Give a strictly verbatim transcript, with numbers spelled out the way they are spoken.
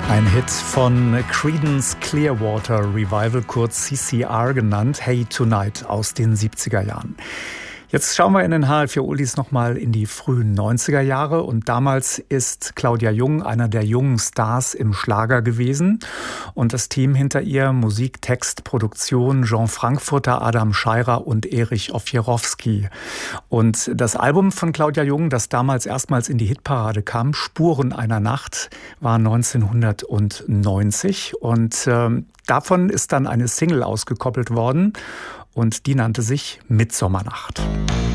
Ein Hit von Creedence Clearwater Revival, kurz C C R genannt, Hey Tonight aus den siebziger Jahren. Jetzt schauen wir in den H L vier Oldies nochmal in die frühen neunziger Jahre. Und damals ist Claudia Jung einer der jungen Stars im Schlager gewesen. Und das Team hinter ihr, Musik, Text, Produktion, Jean Frankfurter, Adam Scheirer und Erich Ofjerowski. Und das Album von Claudia Jung, das damals erstmals in die Hitparade kam, Spuren einer Nacht, war neunzehnhundertneunzig. Und äh, davon ist dann eine Single ausgekoppelt worden. Und die nannte sich Mitsommernacht.